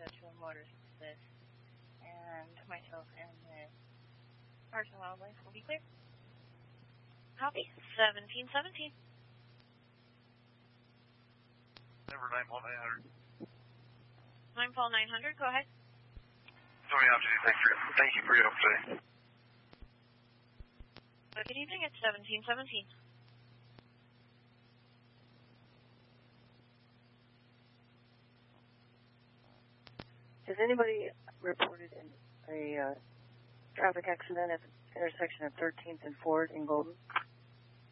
to a motorist assist, and myself and the Parks and Wildlife will be clear. Copy. 1717. Number 9-900. 9-900, go ahead. Sorry, thank you for your update. Good evening, it's 1717. Has anybody reported a traffic accident at the intersection of 13th and 4th in Golden?